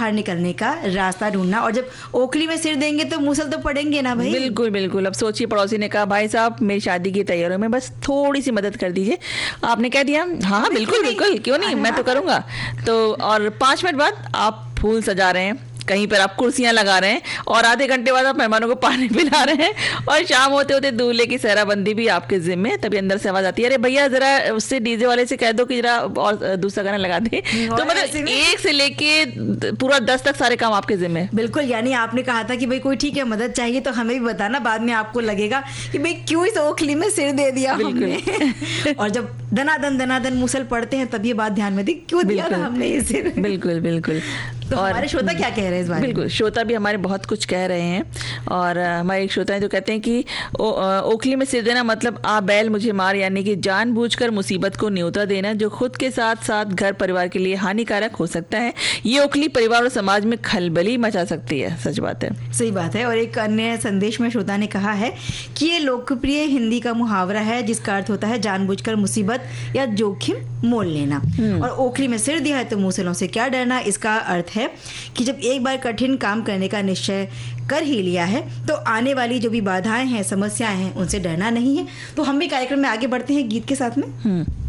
बाहर निकलने का रास्ता ढूंढना। और जब ओखली में सिर देंगे तो मुसल तो पड़ेंगे ना भाई। बिल्कुल बिल्कुल। अब सोचिए, पड़ोसी ने कहा भाई साहब मेरी शादी की तैयारियों में बस थोड़ी सी मदद कर दीजिए, आपने कह दिया हाँ बिल्कुल बिल्कुल क्यों नहीं, मैं तो करूँगा। तो और 5 मिनट बाद आप फूल सजा रहे हैं, कहीं पर आप कुर्सियां लगा रहे हैं, और आधे घंटे बाद आप मेहमानों को पानी पिला रहे हैं, और शाम होते होते दूल्हे की सहराबंदी भी आपके जिम्मे है। तभी अंदर से आवाज आती है, अरे भैया जरा उससे डीजे वाले से कह दो कि जरा और दूसरा गाना लगा दे। तो मतलब 1 से लेके पूरा 10 तक सारे काम आपके जिम्मे। बिल्कुल, यानी आपने कहा था कि भाई कोई ठीक है मदद चाहिए तो हमें भी बताना, बाद में आपको लगेगा कि भाई क्यों इस ओखली में सिर दे दिया हमने। और जब दनादन मुसल पड़ते हैं तब ये बात ध्यान में थी, क्यों दिया था हमने ये सिर। बिल्कुल बिल्कुल। तो हमारे श्रोता क्या कह रहे हैं इस बारे में? बिल्कुल, श्रोता भी हमारे बहुत कुछ कह रहे हैं। और हमारे एक श्रोता हैं जो कहते हैं कि ओखली में सिर देना मतलब आ बैल मुझे मार, यानी कि जानबूझकर मुसीबत को न्योता देना जो खुद के साथ साथ घर परिवार के लिए हानिकारक हो सकता है। ये ओखली परिवार और समाज में खलबली मचा सकती है। सच बात है, सही बात है। और एक अन्य संदेश में श्रोता ने कहा है कि ये लोकप्रिय हिंदी का मुहावरा है जिसका अर्थ होता है जानबूझकर मुसीबत या जोखिम मोल लेना। और ओखली में सिर दिया है तो मुसलों से क्या डरना, इसका अर्थ है कि जब एक बार कठिन काम करने का निश्चय कर ही लिया है तो आने वाली जो भी बाधाएं हैं, समस्याएं हैं, उनसे डरना नहीं है। तो हम भी कार्यक्रम में आगे बढ़ते हैं गीत के साथ में।